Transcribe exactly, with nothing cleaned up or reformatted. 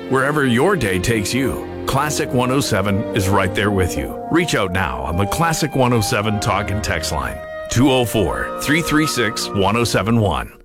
Wherever your day takes you, Classic one oh seven is right there with you. Reach out now on the Classic one oh seven talk and text line, two oh four, three three six, one oh seven one.